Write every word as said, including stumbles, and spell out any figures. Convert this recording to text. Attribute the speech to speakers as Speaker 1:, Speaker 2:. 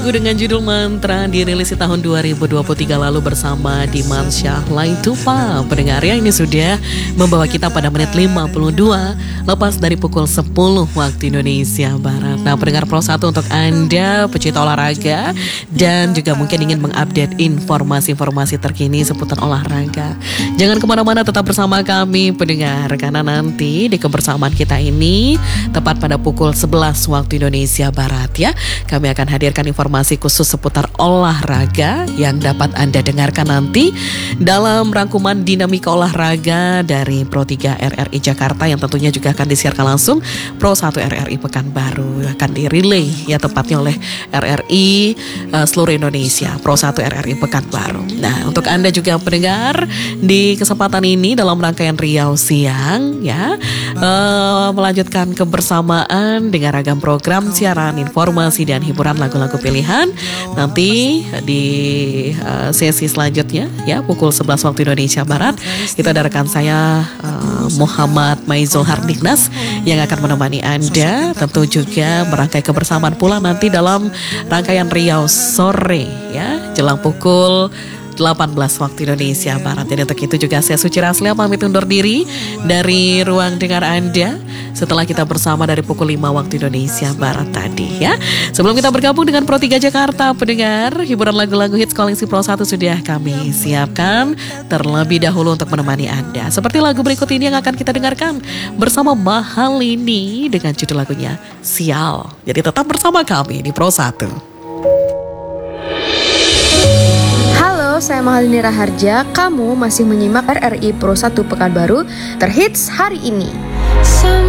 Speaker 1: Dengan judul Mantra dirilis di tahun dua ribu dua puluh tiga lalu bersama Dimansyah Laitupa. Pendengar ya, ini sudah membawa kita pada menit lima puluh dua lepas dari pukul sepuluh waktu Indonesia Barat. Nah, pendengar Pro satu, untuk Anda pecinta olahraga dan juga mungkin ingin mengupdate informasi-informasi terkini seputar olahraga, jangan kemana-mana, tetap bersama kami pendengar, karena nanti di kebersamaan kita ini tepat pada pukul sebelas waktu Indonesia Barat ya, kami akan hadirkan informasi Informasi khusus seputar olahraga yang dapat Anda dengarkan nanti dalam rangkuman dinamika olahraga dari Pro tiga R R I Jakarta, yang tentunya juga akan disiarkan langsung Pro satu R R I Pekanbaru, akan direlay ya tepatnya oleh R R I uh, seluruh Indonesia, Pro satu R R I Pekanbaru. Nah, untuk Anda juga pendengar di kesempatan ini dalam rangkaian Riau Siang ya, uh, melanjutkan kebersamaan dengan ragam program siaran, informasi dan hiburan lagu-lagu pilihan. Nanti di uh, sesi selanjutnya ya pukul sebelas waktu Indonesia Barat, itu ada rekan saya uh, Muhammad Maizul Hardiknas yang akan menemani Anda, tentu juga merangkai kebersamaan pula nanti dalam rangkaian Riau Sore ya, jelang pukul delapan belas waktu Indonesia Barat. Jadi untuk itu juga saya Suci Raslia pamit undur diri dari ruang dengar Anda setelah kita bersama dari pukul lima waktu Indonesia Barat tadi ya. Sebelum kita bergabung dengan Pro tiga Jakarta, pendengar, hiburan lagu-lagu hits koleksi Pro satu sudah kami siapkan terlebih dahulu untuk menemani Anda. Seperti lagu berikut ini yang akan kita dengarkan bersama Mahalini dengan judul lagunya Sial. Jadi tetap bersama kami di Pro satu.
Speaker 2: Saya Mahalini Raharja, kamu masih menyimak R R I Pro satu Pekanbaru terhits hari ini.